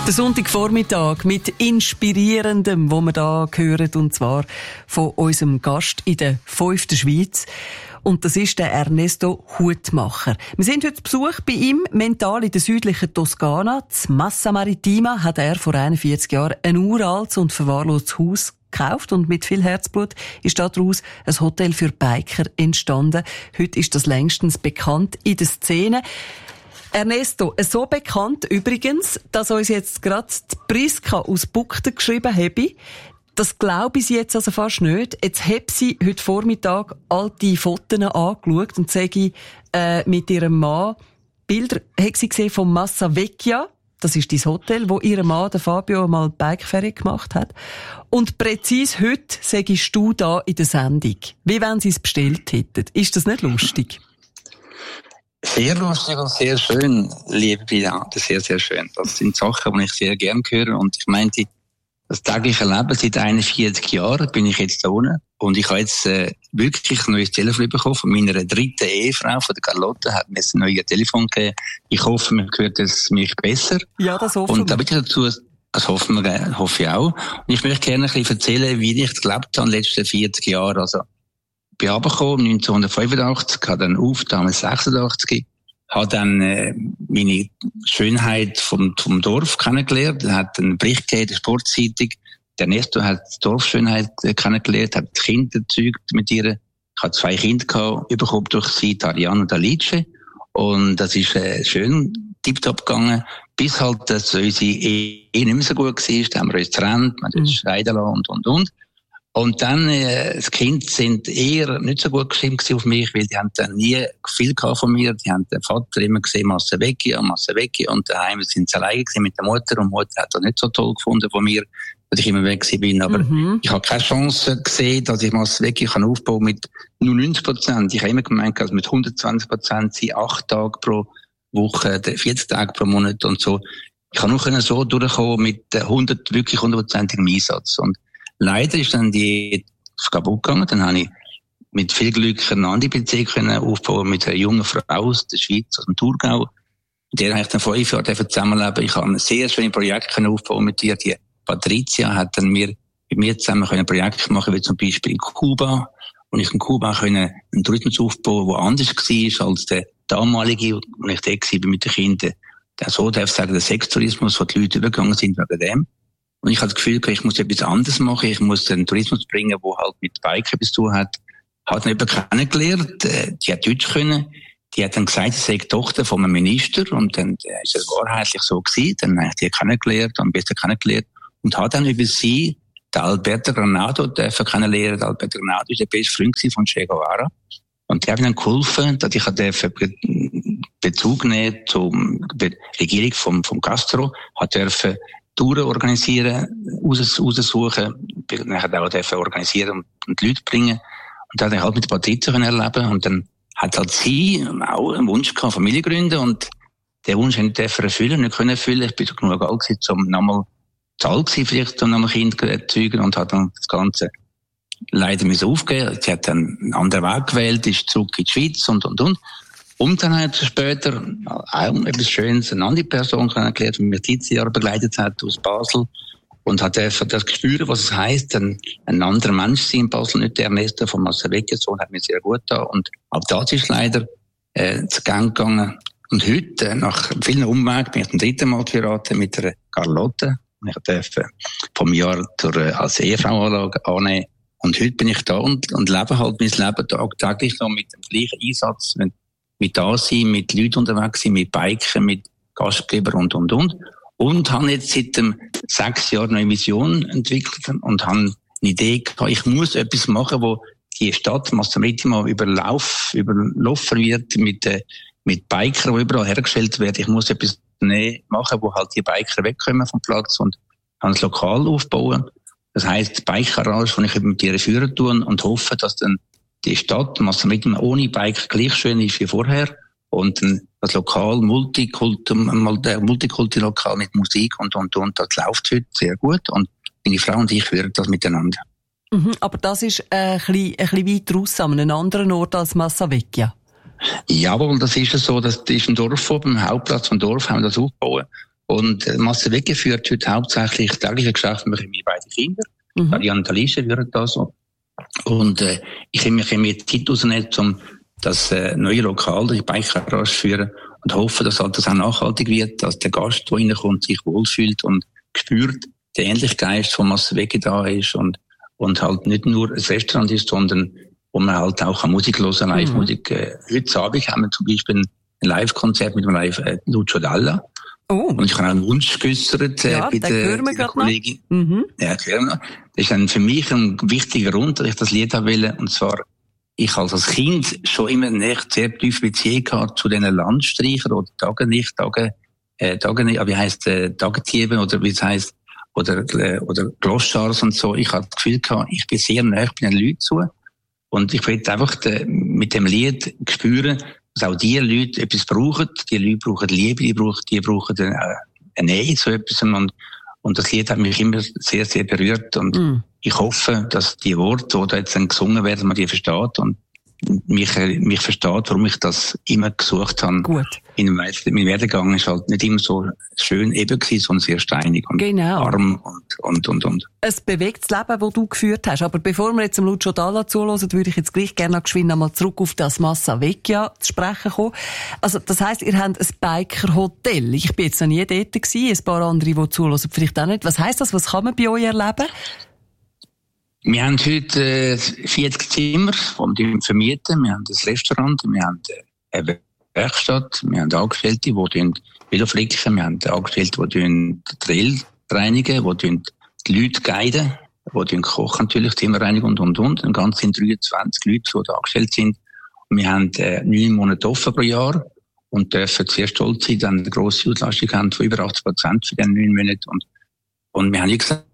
Der Sonntagvormittag mit Inspirierendem, wo wir da hören, und zwar von unserem Gast in der 5. Schweiz. Und das ist der Ernesto Hutmacher. Wir sind heute zu Besuch bei ihm, mental in der südlichen Toskana. In Massa Marittima hat er vor 41 Jahren ein uraltes und verwahrlostes Haus gekauft und mit viel Herzblut ist daraus ein Hotel für Biker entstanden. Heute ist das längstens bekannt in der Szene. Ernesto, so bekannt übrigens, dass uns jetzt gerade die Priska aus Bugden geschrieben habe. Das glaube ich jetzt also fast nicht. Jetzt habe sie heute Vormittag alte Fotos angeschaut und sage mit ihrem Mann Bilder, hat sie gesehen vom Massa Vecchia. Das ist dein Hotel, wo ihr Mann, der Fabio, mal Bikeferie gemacht hat. Und präzise heute sagst du da in der Sendung, wie wenn sie es bestellt hätten. Ist das nicht lustig? Sehr lustig und sehr schön, liebe Brigitte, sehr, sehr schön. Das sind Sachen, die ich sehr gern höre. Und ich meinte, das tägliche Leben, seit 41 Jahren bin ich jetzt da unten. Und ich habe jetzt wirklich ein neues Telefon bekommen von meiner dritten Ehefrau, von der Carlotta, hat mir ein neues Telefon gegeben. Ich hoffe, man hört es mich besser. Ja, das hoffen wir. Und da bitte dazu, das hoffe ich auch. Und ich möchte gerne ein bisschen erzählen, wie ich gelebt habe in den letzten 40 Jahren. Also, ich bin runtergekommen, 1985, habe dann damals 86, habe dann meine Schönheit vom Dorf kennengelernt, hat einen Bericht gegeben, der Sportzeitung. Der Ernesto hat die Dorfschönheit kennengelernt, hat Kinder gezeugt mit ihr. Ich hatte 2 Kinder gehabt, überhaupt durch sie, Ariane und Alice. Und das ist schön tiptop gegangen, bis halt, dass unsere Ehe nicht mehr so gut war. Da haben wir uns getrennt, wir haben uns scheiden lassen und. Und dann, das Kind sind eher nicht so gut gestimmt auf mich, weil die haben dann nie viel gehabt von mir. Die haben den Vater immer gesehen, Massa Vecchia. Und daheim sind sie alleine gewesen mit der Mutter. Und die Mutter hat das nicht so toll gefunden von mir, dass ich immer weg bin. Aber ich habe keine Chance gesehen, dass ich Massa Vecchia aufbauen kann mit nur 90%. Ich habe immer gemeint, dass mit 120% sind 8 Tage pro Woche, 40 Tage pro Monat und so. Ich kann nur so durchkommen mit 100%igem Einsatz. Und leider ist dann die kaputt gegangen. Dann habe ich mit viel Glück eine andere Beziehung aufbauen mit einer jungen Frau aus der Schweiz, aus dem Thurgau. Mit der habe ich dann 5 Jahre zusammenleben. Ich habe ein sehr schönes Projekt aufbauen mit ihr. Die Patricia hat dann mit mir zusammen ein Projekt machen, wie zum Beispiel in Kuba. Und ich in Kuba einen Tourismus aufbauen, der anders war als der damalige, wo ich da war mit den Kindern. So darf ich sagen, der Sextourismus, wo die Leute übergegangen sind wegen dem. Und ich hatte das Gefühl, ich muss etwas anderes machen. Ich muss einen Tourismus bringen, der halt mit Bike etwas zu tun hat. Hat dann jemanden kennengelernt, die hat Deutsch können. Die hat dann gesagt, sie sei die Tochter von einem Minister. Und dann ist es wahrheitlich so gewesen. Dann habe ich die kennengelernt, am besten kennengelernt. Und hat dann über sie den Alberto Granado kennenlernen. Der Alberto Granado war der beste Freund von Che Guevara. Und die haben dann geholfen, dass ich Bezug nehmen zur Regierung vom Castro, hat dürfen Touren organisieren, raussuchen, nachher auch organisieren und die Leute bringen. Und dann halt mit der Patrizia erleben. Und dann hat halt sie auch einen Wunsch gehabt, Familie gründen. Und den Wunsch nicht erfüllen, nicht können erfüllen. Ich bin so genug alt gewesen, um nochmal zu alt gewesen, vielleicht, um nochmal Kind zu erzeugen, und hat dann das Ganze leider müssen aufgeben. Sie hat dann einen anderen Weg gewählt, ist zurück in die Schweiz und. Und dann hat sie später auch etwas Schönes, eine andere Person kennengelernt, die mich 13 Jahre begleitet hat aus Basel, und hat einfach das Gespür, was es heisst, ein anderer Mensch sein in Basel, nicht der Ernesto von Massa Vecchia, so hat mir sehr gut da. Und auch das ist leider zu Gang gegangen. Und heute, nach vielen Umwegen, bin ich zum 3. Mal geheiratet mit der Carlotta. Ich durfte vom Jahr als Ehefrau annehmen. Und heute bin ich da und lebe halt mein Leben tagtäglich noch mit dem gleichen Einsatz, mit da sein, mit Leuten unterwegs sein, mit Biken, mit Gastgeber und. Und habe jetzt seit 6 Jahren eine Vision entwickelt und habe eine Idee gehabt, ich muss etwas machen, wo die Stadt Massa Marittima überlaufen wird mit Bikern, die überall hergestellt werden. Ich muss etwas machen, wo halt die Biker wegkommen vom Platz, und habe ein Lokal aufbauen. Das heisst, Bike-Garage, wo ich mit ihr führen tue und hoffe, dass dann die Stadt Massa Marittima ohne Bike gleich schön ist wie vorher. Und das Lokal, Multikulti-Lokal mit Musik und. Das läuft heute sehr gut. Und meine Frau und ich führen das miteinander. Aber das ist ein bisschen weit raus, an einem anderen Ort als Massa Vecchia. Jawohl, das ist so. Das ist ein Dorf oben, im Hauptplatz vom Dorf haben wir das aufgebaut. Und Masse weggeführt heute hauptsächlich tägliche Geschäfte mit meinen beiden Kindern. Die Alicia würde das so. Und ich habe mir Zeit rausgenommen, um das neue Lokal, die Biker führen und hoffe, dass halt das auch nachhaltig wird, dass der Gast, der reinkommt, sich wohlfühlt und spürt, der ähnliche Geist von Massewege da ist und halt nicht nur ein Restaurant ist, sondern wo man halt auch Musik hören, Live-Musik. Heute Abend haben wir zum Beispiel ein Live-Konzert mit dem Lucio Dalla. Oh. Und ich habe auch einen Wunsch geäussert bei der Kollegin. Ja, hören wir. Das ist dann für mich ein wichtiger Grund, dass ich das Lied haben will. Und zwar, ich als Kind schon immer sehr tief Beziehung gehabt zu diesen Landstreichern oder Tagetieben oder wie es heisst, oder Gloschars und so. Ich hatte das Gefühl gehabt, ich bin sehr nah bei den Leuten zu. Und ich will einfach mit dem Lied spüren, dass auch die Leute etwas brauchen. Die Leute brauchen Liebe, die brauchen eine Nähe zu etwas. Und das Lied hat mich immer sehr, sehr berührt. Und ich hoffe, dass die Worte, die da jetzt dann gesungen werden, man die versteht und mich versteht, warum ich das immer gesucht habe. Gut. Mein Werdegang ist halt nicht immer so schön eben gewesen, sondern sehr steinig und arm und. Ein bewegtes Leben, das du geführt hast. Aber bevor wir jetzt dem Lucio Dalla zuhören, würde ich jetzt gleich gerne noch geschwind einmal zurück auf das Massa Vecchia zu sprechen kommen. Also, das heisst, ihr habt ein Biker-Hotel. Ich bin jetzt noch nie dort gewesen. Ein paar andere, die zuhören, vielleicht auch nicht. Was heisst das? Was kann man bei euch erleben? Wir haben heute 40 Zimmer, die wir vermieten. Wir haben ein Restaurant, wir haben eine Werkstatt, wir haben Angestellte, die Velo flicken, wir haben Angestellte, die Trail reinigen, die Leute guiden, die kochen natürlich, Zimmer reinigen und. Im Ganzen sind 23 Leute, die da angestellt sind. Und wir haben 9 Monate offen pro Jahr und dürfen sehr stolz sein, dass wir eine grosse Auslastung haben von über 80% für diese 9 Monate. Und wir haben, wie gesagt,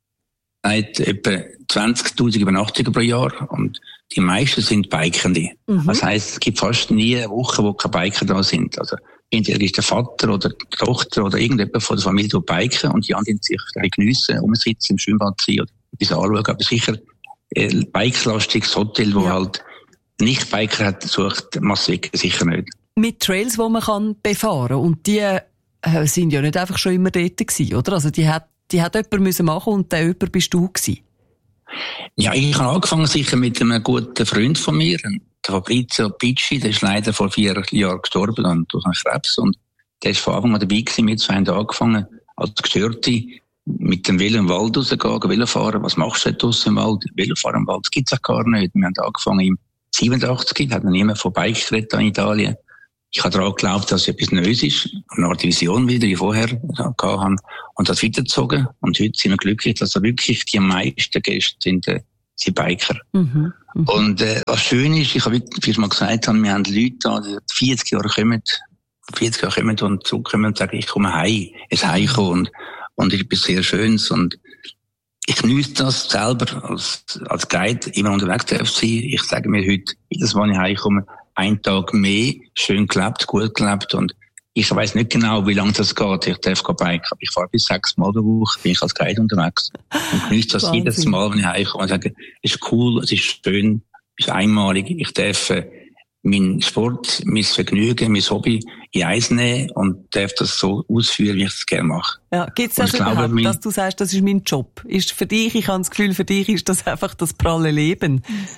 etwa 20.000 Übernachtungen pro Jahr und die meisten sind Bikende. Das heisst, es gibt fast nie eine Woche, wo keine Biker da sind. Also entweder ist der Vater oder die Tochter oder irgendjemand von der Familie, die biken und die anderen sich geniessen, rumsitzen, im Schwimmbad sein oder etwas anschauen. Aber sicher ein bikelastiges Hotel, wo halt nicht Biker hat, sucht Massweg sicher nicht. Mit Trails, die man kann befahren und die sind ja nicht einfach schon immer dort gewesen, oder? Also die hat jemand machen müssen und der jemand bist du gewesen. Ja, ich habe angefangen sicher mit einem guten Freund von mir, der Fabrizio Picci, der ist leider vor 4 Jahren gestorben durch einen Krebs und der ist von Anfang an dabei gewesen, mit 2 Jahren angefangen, als Gestörte mit dem Velo im Wald rausgehen, Velofahren. Was machst du heute draussen im Wald? Velofahren im Wald, das gibt's auch gar nicht. Wir haben angefangen im 87, hat noch niemand von Bike geredet in Italien. Ich habe daran geglaubt, dass es etwas Neues ist, eine Art Vision wieder, wie vorher hatten, und das weitergezogen. Und heute sind wir glücklich, dass da wirklich die meisten Gäste sind Biker. Und was schön ist, ich habe, wie ich mal gesagt habe, wir haben Leute da, die 40 Jahre kommen und zurückkommen und sagen, ich komme heim, es heimkommen und etwas sehr Schönes. Und ich genieße das selber als Guide, immer unterwegs darf sein. Ich sage mir heute, jedes Mal, wenn ich heimkomme, einen Tag mehr, schön gelebt, gut gelebt und ich weiss nicht genau, wie lange das geht. Ich darf biken, aber ich fahre bis 6 Mal pro Woche, bin ich als Guide unterwegs und genieße das jedes Mal, wenn ich heimkomme und sage, es ist cool, es ist schön, es ist einmalig, ich darf meinen Sport, mein Vergnügen, mein Hobby in eins nehmen und darf das so ausführen, wie ich es gerne mache. Ja, gibt's das überhaupt, dass du sagst, das ist mein Job? Ist für dich, ich habe das Gefühl, für dich ist das einfach das pralle Leben?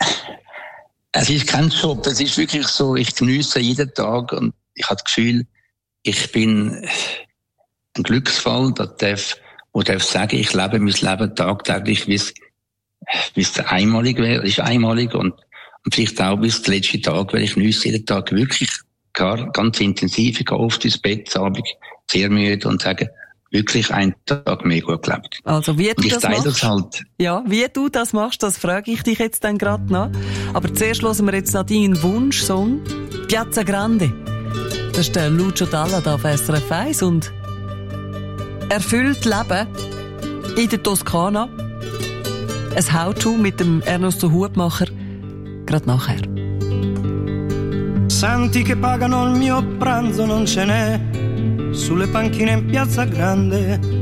Es ist kein Job, es ist wirklich so, ich geniesse jeden Tag und ich habe das Gefühl, ich bin ein Glücksfall, darf sagen, ich lebe mein Leben tagtäglich, wie es einmalig wäre, ist einmalig und vielleicht auch bis zum letzten Tag, weil ich geniesse jeden Tag wirklich ganz intensiv, ich gehe oft ins Bett, abends sehr müde und sage, wirklich einen Tag mehr gut gelebt. Also wie du das machst? Halt. Ja, wie du das machst, das frage ich dich jetzt dann gerade noch. Aber zuerst hören wir jetzt noch deinen Wunschsong, Piazza Grande. Das ist der Lucio Dalla da auf SRF 1 und erfüllt Leben in der Toskana. Ein How-To mit dem Ernesto Hutmacher, gerade nachher. Santi che pagano il mio pranzo non ce n'è sulle panchine in Piazza Grande